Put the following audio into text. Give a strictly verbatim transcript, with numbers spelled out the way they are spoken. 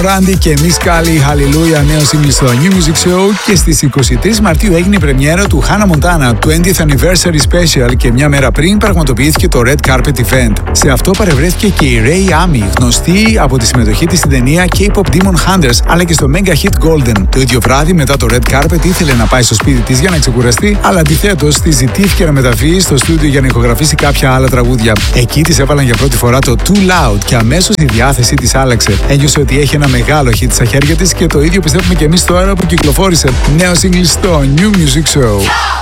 Randy και Miss Kali, Hallelujah, νέο single στο New Music Show. Και στις είκοσι τρεις Μαρτίου έγινε η πρεμιέρα του Hannah Montana twentieth Anniversary Special και μια μέρα πριν πραγματοποιήθηκε το Red Carpet Event. Σε αυτό παρευρέθηκε και η Ray Amy, γνωστή από τη συμμετοχή της στην ταινία K-pop Demon Hunters αλλά και στο Mega Hit Golden. Το ίδιο βράδυ μετά το Red Carpet ήθελε να πάει στο σπίτι της για να ξεκουραστεί, αλλά αντιθέτως τη ζητήθηκε να μεταβεί στο στούντιο για να ηχογραφήσει κάποια άλλα τραγούδια. Εκεί της έβαλαν για πρώτη φορά το Too Loud και αμέσως η διάθεσή της άλλαξε. Ένιωσε ότι έχει ένα μεγάλο hit στα χέρια της και το ίδιο πιστεύουμε και εμείς τώρα που κυκλοφόρησε νέο single στο New Music Show.